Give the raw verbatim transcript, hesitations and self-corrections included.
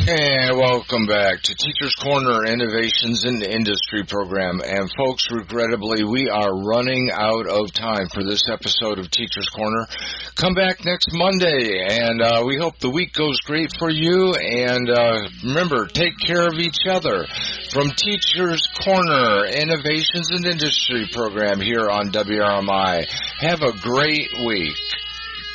And welcome back to Teachers Corner Innovations in the Industry program. And folks, regrettably, we are running out of time for this episode of Teachers Corner. Come back next Monday, and uh, we hope the week goes great for you. And uh, remember, take care of each other. From Teachers Corner Innovations in Industry program here on W R M I. Have a great week.